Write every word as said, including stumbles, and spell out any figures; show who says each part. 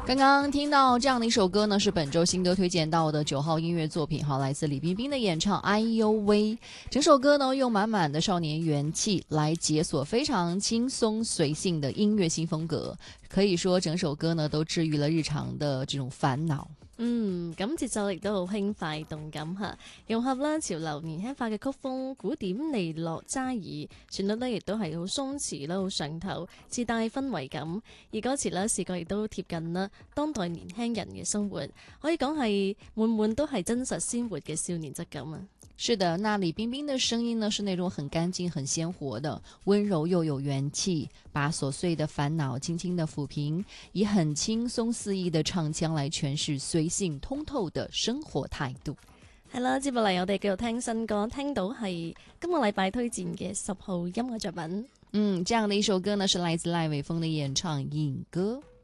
Speaker 1: 刚刚听到这样的一首歌呢，是本周新歌推荐到的九号音乐作品，好，来自李冰冰的演唱《哎呦喂》。整首歌呢，用满满的少年元气来解锁非常轻松隨性的音樂新風格，可以說整首歌呢都治癒了日常的這種煩惱。
Speaker 2: 嗯，咁節奏亦都好輕快動感嚇，融合啦潮流年輕化嘅曲風，古典利落揸耳，旋律呢亦都係好鬆弛啦，好上頭，自帶氛圍感。而歌詞呢，視覺亦都貼近啦當代年輕人嘅生活，可以講係滿滿都係真實鮮活嘅少年質感啊！
Speaker 1: 是的，那李冰冰的聲音呢，是那種很乾淨、很鮮活的，溫柔又有元氣，把瑣碎的煩惱輕輕的撫平，以很輕鬆肆意的唱腔來詮釋隨性通透的生活態度。
Speaker 2: 係啦，接落嚟我哋繼續聽新歌，聽到係今個禮拜推薦嘅十號音樂作品。
Speaker 1: 嗯，這樣的一首歌呢，是來自賴偉峰的演唱《影歌》。